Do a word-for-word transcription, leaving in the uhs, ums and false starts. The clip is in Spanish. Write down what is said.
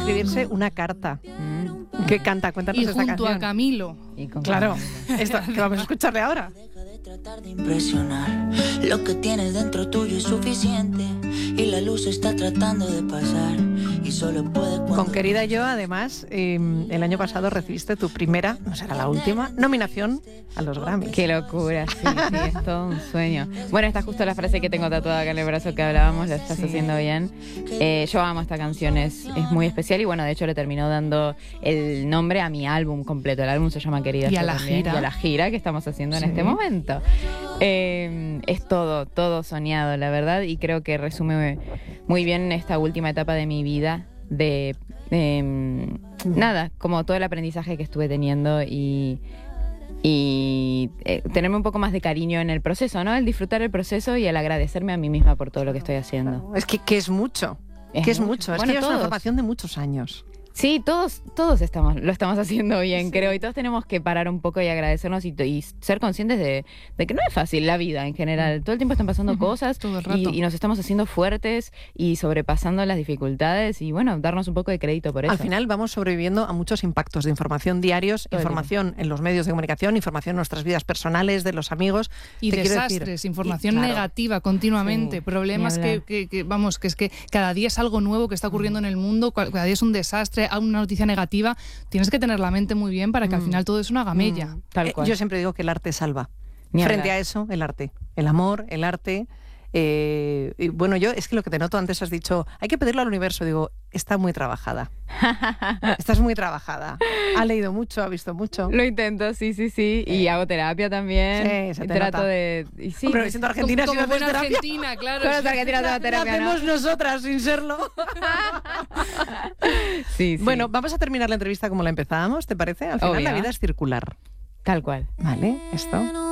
escribirse una carta. Mm. ¿Qué canta? Cuéntanos y esta junto canción. a Camilo. Y con Claro, esto que vamos a escucharle ahora. Tratar de impresionar, lo que tienes dentro tuyo es suficiente y la luz está tratando de pasar y solo puede cuando... Con Querida Yo, además, eh, el año pasado recibiste tu primera, no será la última, nominación a los Grammys. Qué locura, sí, sí, es todo un sueño. Bueno, esta es justo la frase que tengo tatuada acá en el brazo que hablábamos, lo estás sí. haciendo bien. Eh, yo amo esta canción, es, es muy especial y bueno, de hecho le terminó dando el nombre a mi álbum completo. El álbum se llama Querida y Yo a la también, gira. y a la gira que estamos haciendo Sí. en este momento. Eh, es todo, todo soñado, la verdad, y creo que resume muy bien esta última etapa de mi vida, de eh, nada, como todo el aprendizaje que estuve teniendo y, y eh, tenerme un poco más de cariño en el proceso, ¿no? El disfrutar el proceso y el agradecerme a mí misma por todo lo que estoy haciendo. Es que, que es mucho, Es que es mucho. mucho, es Bueno, que es todos. una formación de muchos años. Sí, todos, todos estamos, lo estamos haciendo bien, Sí. creo, y todos tenemos que parar un poco y agradecernos y, y ser conscientes de, de que no es fácil la vida en general. Todo el tiempo están pasando Ujú, cosas todo el rato. y, y nos estamos haciendo fuertes y sobrepasando las dificultades y bueno, darnos un poco de crédito por eso. Al final vamos sobreviviendo a muchos impactos de información diarios, Todo el información en los medios de comunicación, información en nuestras vidas personales, de los amigos. Y Te quiero desastres, decir, información y, claro, negativa continuamente, Sí, problemas ni que, hablar. que, que, vamos, que es que cada día es algo nuevo que está ocurriendo en el mundo, cada día es un desastre, una noticia negativa. Tienes que tener la mente muy bien para que al final todo eso no haga mella. Mm, tal eh, cual. yo siempre digo que el arte salva. Ni Frente hablar. a eso, el arte. El amor, el arte. Eh, y bueno, yo es que lo que te noto antes has dicho, hay que pedirlo al universo. Digo, está muy trabajada. Estás muy trabajada. Ha leído mucho, ha visto mucho. Lo intento, sí, sí, sí. Y Sí. hago terapia también. Sí, se y te trato nota. de. Y sí, Hombre, siendo argentina, como si no haces buena terapia, argentina, claro. Con los argentinos hago la terapia, ¿no? hacemos nosotras sin serlo. Sí, sí. Bueno, vamos a terminar la entrevista como la empezábamos, ¿te parece? Al final Obvio. la vida es circular. tal cual. ¿Vale? Esto.